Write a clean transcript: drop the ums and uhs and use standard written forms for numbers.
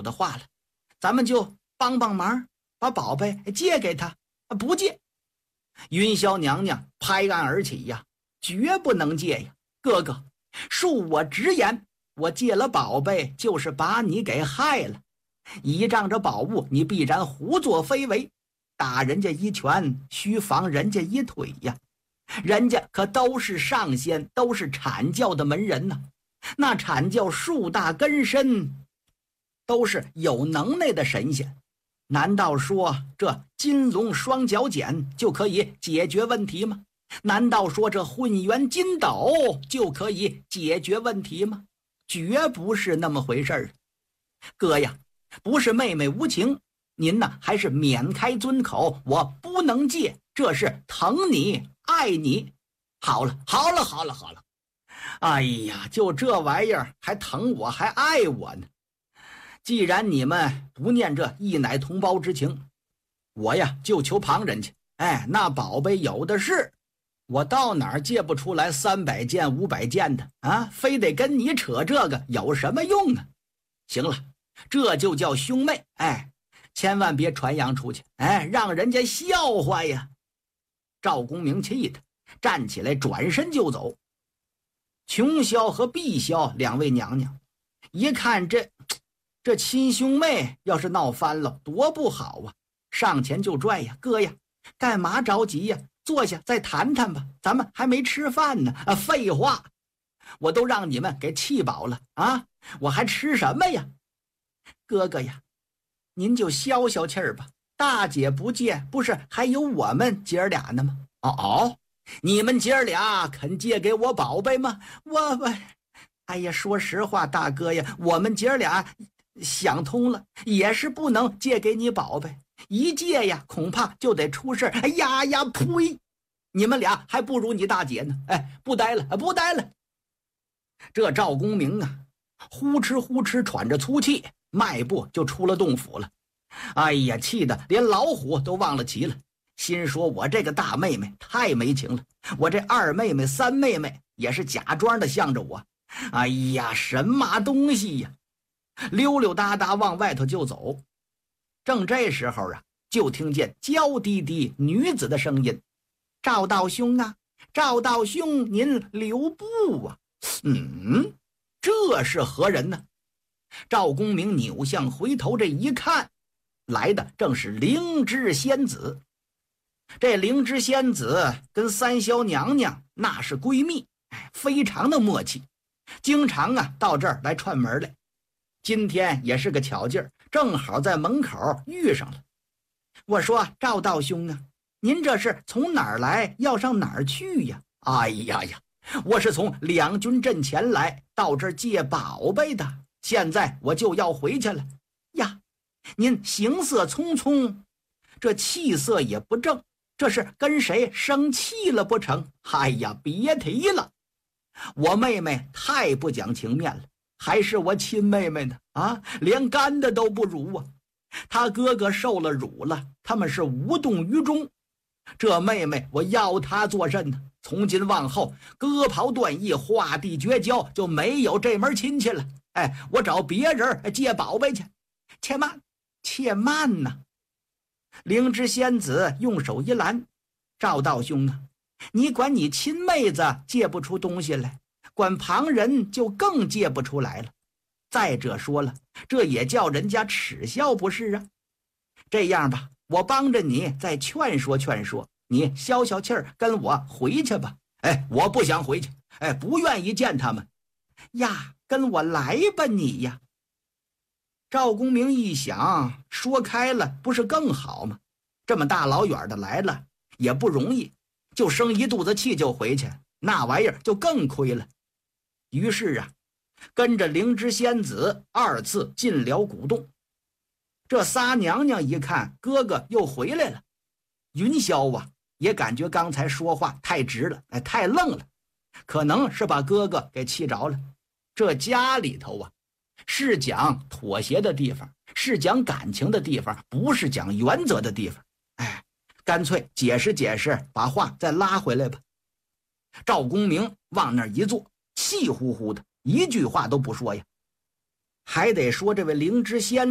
的话了，咱们就帮帮忙，把宝贝借给他。不借。云霄娘娘拍案而起呀，绝不能借呀！哥哥，恕我直言，我借了宝贝就是把你给害了。倚仗着宝物，你必然胡作非为，打人家一拳，须防人家一腿呀！人家可都是上仙，都是阐教的门人呐。那阐教树大根深，都是有能耐的神仙。难道说这金龙双脚锏就可以解决问题吗？难道说这混元金斗就可以解决问题吗？绝不是那么回事儿。哥呀，不是妹妹无情，您呢还是免开尊口，我不能借，这是疼你爱你。好了，哎呀，就这玩意儿还疼我还爱我呢。既然你们不念这义乃同胞之情，我呀就求旁人去。那宝贝有的是，我到哪儿借不出来300件500件的啊？非得跟你扯这个有什么用啊？行了，这就叫兄妹，千万别传扬出去，让人家笑话呀！赵公明气的站起来，转身就走。琼霄和碧霄两位娘娘一看这亲兄妹要是闹翻了，多不好啊！上前就拽呀，哥呀，干嘛着急呀？坐下再谈谈吧，咱们还没吃饭呢。废话，我都让你们给气饱了啊，我还吃什么呀？哥哥呀，您就消消气儿吧，大姐不借，不是还有我们姐儿俩呢吗？你们姐儿俩肯借给我宝贝吗？哎呀，说实话，大哥呀，我们姐儿俩想通了，也是不能借给你宝贝，一借呀恐怕就得出事。呸！你们俩还不如你大姐呢。不待了。这赵公明啊，呼哧喘着粗气，迈步就出了洞府了。哎呀，气得连老虎都忘了骑了，心说我这个大妹妹太没情了，我这二妹妹三妹妹也是假装的向着我。哎呀，什么东西呀！溜溜达达往外头就走。正这时候啊，就听见娇滴滴女子的声音：“赵道兄啊，赵道兄，您留步啊！”这是何人呢？赵公明扭向回头，这一看，来的正是灵芝仙子。这灵芝仙子跟三霄娘娘那是闺蜜，非常的默契，经常啊到这儿来串门来。今天也是个巧劲儿，正好在门口遇上了。我说赵道兄啊，您这是从哪儿来，要上哪儿去呀？哎呀，我是从两军阵前来，到这儿借宝贝的，现在我就要回去了呀。您行色匆匆，这气色也不正，这是跟谁生气了不成？哎呀，别提了，我妹妹太不讲情面了，还是我亲妹妹呢连干的都不如啊。她哥哥受了辱了，他们是无动于衷。这妹妹我要她做甚呢？从今往后割袍断义，画地绝交，就没有这门亲戚了。我找别人借宝贝去。且慢呐！灵芝仙子用手一拦：“赵道兄啊，你管你亲妹子借不出东西来，管旁人就更借不出来了。再者说了，这也叫人家耻笑不是啊？这样吧，我帮着你再劝说劝说，你消消气儿，跟我回去吧。”我不想回去，不愿意见他们呀，跟我来吧你呀。赵公明一想，说开了不是更好吗？这么大老远的来了也不容易，就生一肚子气就回去，那玩意儿就更亏了。于是啊，跟着灵芝仙子二次进了古洞。这仨娘娘一看哥哥又回来了，云霄啊也感觉刚才说话太直了，太愣了，可能是把哥哥给气着了。这家里头啊，是讲妥协的地方，是讲感情的地方，不是讲原则的地方。干脆解释解释，把话再拉回来吧。赵公明往那儿一坐，气呼呼的，一句话都不说呀，还得说这位灵芝仙